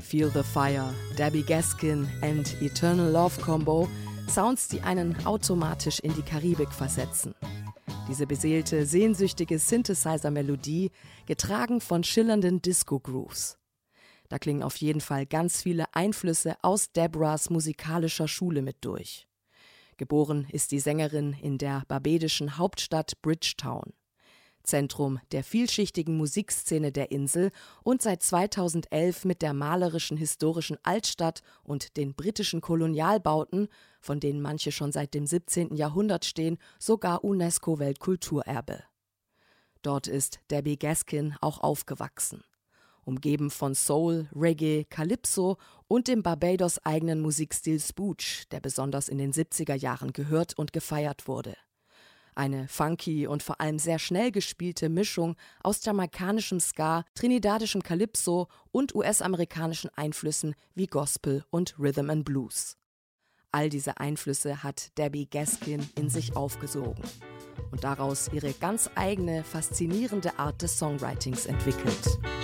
Feel the Fire, Debbie Gaskin and Eternal Love Combo, Sounds, die einen automatisch in die Karibik versetzen. Diese beseelte, sehnsüchtige Synthesizer-Melodie, getragen von schillernden Disco-Grooves. Da klingen auf jeden Fall ganz viele Einflüsse aus Deborahs musikalischer Schule mit durch. Geboren ist die Sängerin in der barbadischen Hauptstadt Bridgetown, Zentrum der vielschichtigen Musikszene der Insel und seit 2011 mit der malerischen historischen Altstadt und den britischen Kolonialbauten, von denen manche schon seit dem 17. Jahrhundert stehen, sogar UNESCO-Weltkulturerbe. Dort ist Debbie Gaskin auch aufgewachsen, umgeben von Soul, Reggae, Calypso und dem Barbados eigenen Musikstil Spooch, der besonders in den 70er Jahren gehört und gefeiert wurde. Eine funky und vor allem sehr schnell gespielte Mischung aus jamaikanischem Ska, trinidadischem Calypso und US-amerikanischen Einflüssen wie Gospel und Rhythm and Blues. All diese Einflüsse hat Debbie Gaskin in sich aufgesogen und daraus ihre ganz eigene, faszinierende Art des Songwritings entwickelt.